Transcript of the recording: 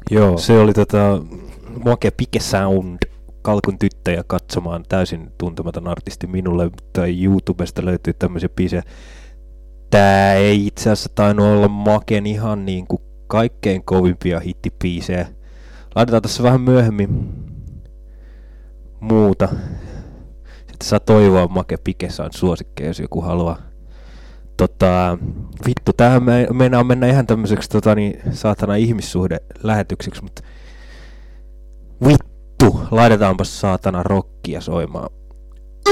Joo, se oli Make Pike Sound, Kalkun tyttöjä katsomaan, täysin tuntematon artisti minulle, mutta YouTubesta löytyy tämmöisiä biisejä. Tää ei itse asiassa tainnut olla Maken ihan niinku kaikkein kovimpia hittibiisejä. Laitetaan tässä vähän myöhemmin muuta. Sitten saa toivoa Make Pike Sound suosikkeja, jos joku haluaa. Vittu, tämähän meinaa mennä ihan tämmöiseksi saatana ihmissuhde-lähetykseksi, mutta vittu, laitetaanpas saatana rockia soimaan.